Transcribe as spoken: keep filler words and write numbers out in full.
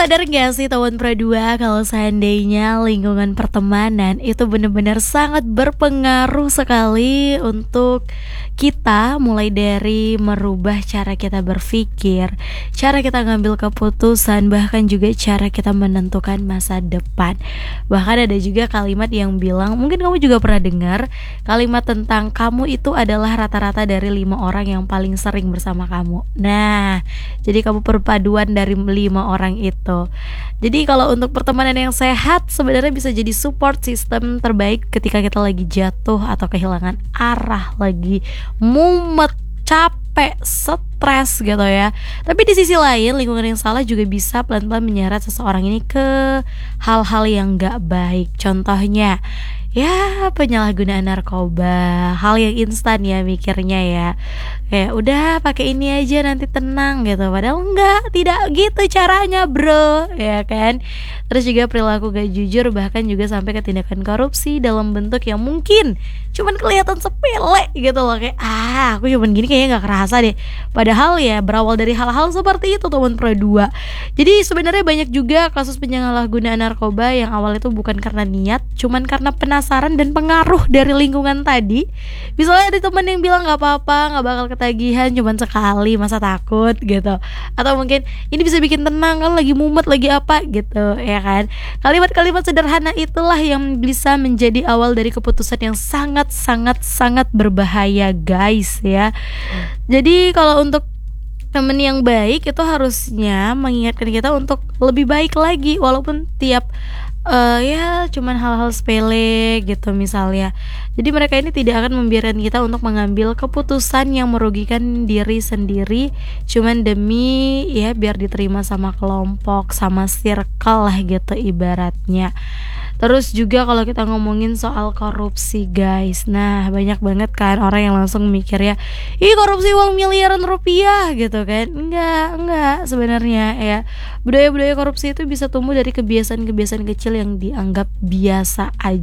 sadar gak sih Tawon Pro dua kalau seandainya lingkungan pertemanan itu benar-benar sangat berpengaruh sekali untuk kita, mulai dari merubah cara kita berpikir, cara kita ngambil keputusan, bahkan juga cara kita menentukan masa depan. Bahkan ada juga kalimat yang bilang, mungkin kamu juga pernah dengar kalimat tentang kamu itu adalah rata-rata dari lima orang yang paling sering bersama kamu. Nah, jadi kamu perpaduan dari lima orang itu. Jadi kalau untuk pertemanan yang sehat sebenarnya bisa jadi support system terbaik ketika kita lagi jatuh atau kehilangan arah, lagi mumet, capek, stres gitu ya. Tapi di sisi lain, lingkungan yang salah juga bisa pelan-pelan menyeret seseorang ini ke hal-hal yang gak baik. Contohnya ya penyalahgunaan narkoba, hal yang instan ya mikirnya ya, kayak udah pakai ini aja nanti tenang gitu, padahal enggak, tidak gitu caranya bro, ya kan. Terus juga perilaku gak jujur, bahkan juga sampai ke tindakan korupsi dalam bentuk yang mungkin cuman kelihatan sepele gitu loh, kayak ah aku cuman gini kayaknya gak kerasa deh, padahal ya berawal dari hal-hal seperti itu Tawon Pro dua. Jadi sebenarnya banyak juga kasus penyalahgunaan narkoba yang awal itu bukan karena niat, cuman karena penasaran dan pengaruh dari lingkungan tadi. Misalnya ada teman yang bilang nggak apa-apa, nggak bakal ketagihan, cuman sekali, masa takut gitu. Atau mungkin ini bisa bikin tenang, kan lagi mumet, lagi apa gitu, ya kan. Kalimat-kalimat sederhana itulah yang bisa menjadi awal dari keputusan yang sangat sangat sangat berbahaya guys ya. Jadi kalau untuk temen yang baik itu harusnya mengingatkan kita untuk lebih baik lagi, walaupun tiap uh, ya cuman hal-hal sepele gitu misalnya. Jadi mereka ini tidak akan membiarkan kita untuk mengambil keputusan yang merugikan diri sendiri cuman demi ya biar diterima sama kelompok, sama circle lah gitu ibaratnya. Terus juga kalau kita ngomongin soal korupsi guys, nah banyak banget kan orang yang langsung mikir ya, ih korupsi uang miliaran rupiah gitu kan. Enggak, enggak sebenarnya ya. Budaya-budaya korupsi itu bisa tumbuh dari kebiasaan-kebiasaan kecil yang dianggap biasa aja